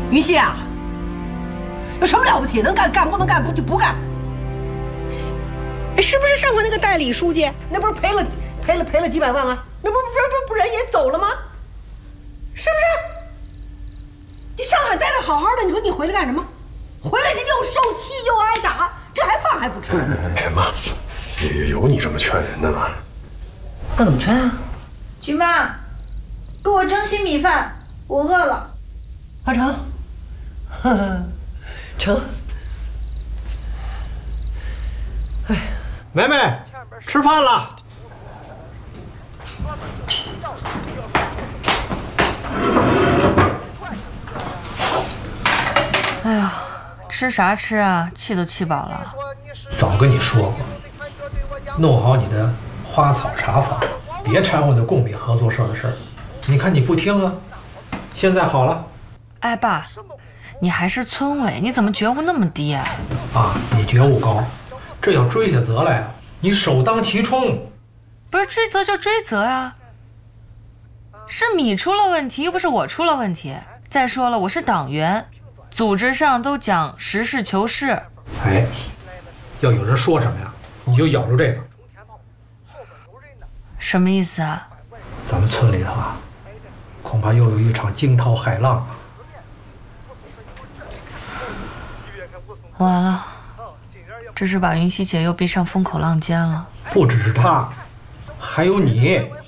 云溪啊，有什么了不起？能干干，不能干就不干。是不是上回那个代理书记，那不是赔了几百万啊？那不人也走了吗？是不是？你上海待得好好的，你说你回来干什么？回来是又受气又挨打，这还饭还不吃。 哎妈，有你这么劝人的吗？ 那怎么劝啊？ 菊妈，给我蒸稀米饭，我饿了。 阿成，成。哎， 梅梅，吃饭了。 哎呀，吃啥吃啊？气都气饱了。 早跟你说过，弄好你的花草茶坊，别掺和那贡品合作社的事儿。你看你不听啊，现在好了。 哎爸，你还是村委，你怎么觉悟那么低啊？ 啊，你觉悟高，这要追下责来啊，你首当其冲。 不是追责就追责呀，是你出了问题，又不是我出了问题。再说了，我是党员，组织上都讲实事求是。 哎，要有人说什么呀，你就咬住这个。 什么意思啊？ 咱们村里头啊，恐怕又有一场惊涛骇浪啊。 完了，这是把云溪姐又逼上风口浪尖了。 不只是她，还有你。